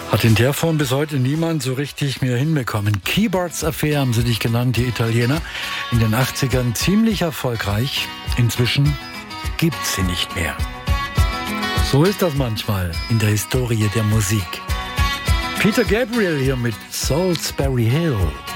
Hat in der Form bis heute niemand so richtig mehr hinbekommen. Keyboards Affair haben sie dich genannt, die Italiener. In den 80ern ziemlich erfolgreich. Inzwischen gibt's sie nicht mehr. So ist das manchmal in der Historie der Musik. Peter Gabriel hier mit Salisbury Hill.